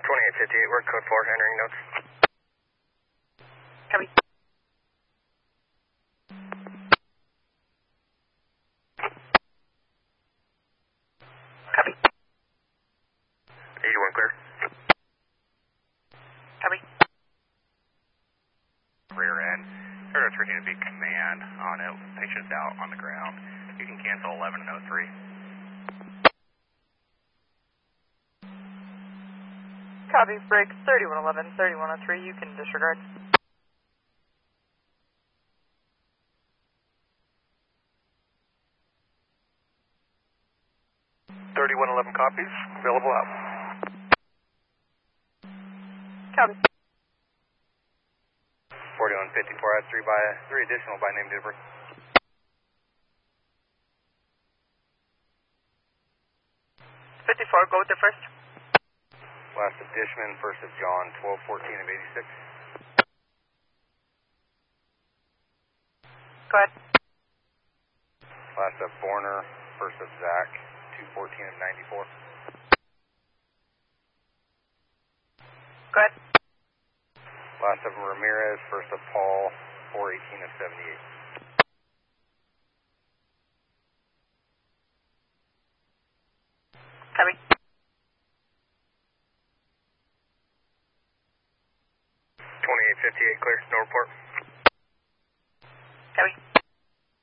2858, we're code 4, entering notes. Copy. Copy. 81 clear. Copy. Rear end. Air 13 to be command on it. Patient's out on the ground. You can cancel 11 and 03. Copy. Break 3111, 3103. You can disregard. 3111 copies. Available out. Copy. 4154 has three additional by name delivery. Go with the first. Last of Dishman, first of John, 1214 of 86. Go ahead. Last of Borner, first of Zach, 214 of 94. Go ahead. Last of Ramirez, first of Paul, 418 of 78. Copy. 2858 clear, no report.